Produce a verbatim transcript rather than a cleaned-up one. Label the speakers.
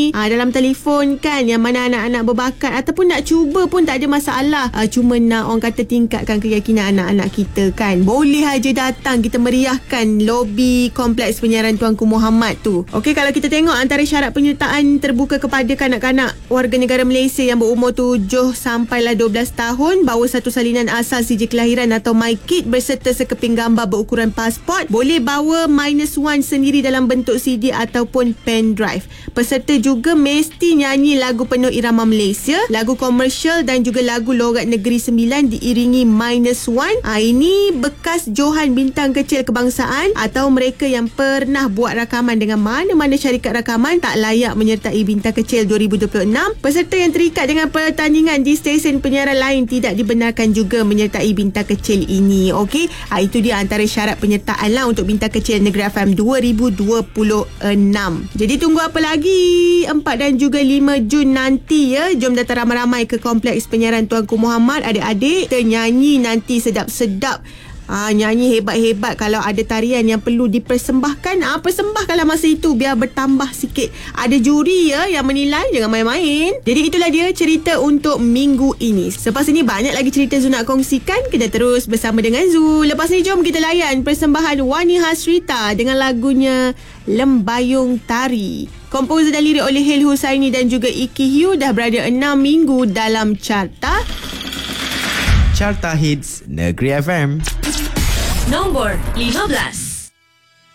Speaker 1: Ha, dalam telefon kan, yang mana anak-anak berbakat ataupun nak cuba pun tak ada masalah. Ha, cuma nak orang kata tingkatkan keyakinan anak-anak kita kan. Boleh aja datang, kita meriahkan lobi kompleks penyiaran Tuanku Muhammad tu. Okey, kalau kita tengok antara syarat penyertaan terbuka kepada kanak-kanak warga negara Malaysia yang berumur tujuh sampailah dua belas tahun, bawa satu salinan asal sijil kelahiran atau MyKid berserta sekeping gambar berukuran pasport. Boleh bawa minus one sendiri dalam bentuk C D ataupun pen drive. Peserta juga mesti nyanyi lagu penuh irama Malaysia, lagu komersial dan juga lagu logat negeri sembilan diiringi minus one. Ha, ini bekas johan bintang kecil kebangsaan atau mereka yang pernah buat rakaman dengan mana-mana syarikat rakaman tak layak menyertai bintang kecil dua ribu dua puluh enam. Peserta yang terikat dengan pertandingan di stesen penyiaran lain tidak dibenarkan juga menyertai bintang kecil ini. Okey, ha, itu dia antara syarat penyertaan lah untuk bintang kecil Negeri F M dua ribu dua puluh enam. Jadi tunggu apa lagi? empat dan juga lima Jun nanti ya. Jom datang ramai-ramai ke kompleks penyiaran Tuanku Muhammad. Adik-adik, kita nyanyi nanti sedap-sedap. Ha, nyanyi hebat-hebat. Kalau ada tarian yang perlu dipersembahkan, ha, persembahkanlah masa itu biar bertambah sikit. Ada juri ya yang menilai, jangan main-main. Jadi itulah dia cerita untuk minggu ini. Selepas ini banyak lagi cerita Zu nak kongsikan. Kita terus bersama dengan Zu. Lepas ni jom kita layan persembahan Wani Hasrita dengan lagunya Lembayung Tari. Komposer dan lirik oleh Hil Husaini dan juga Iki Hugh, dah berada enam minggu dalam carta
Speaker 2: Carta Hits Negeri F M.
Speaker 3: Nombor lima belas.